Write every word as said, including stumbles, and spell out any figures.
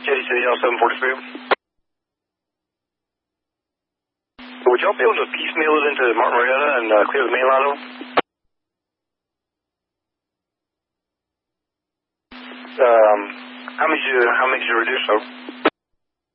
Jetty City L seven forty-three. Would y'all be able to piecemeal it into Martin Marietta and uh, clear the main line over? Um, how many did you, how many did you reduce over?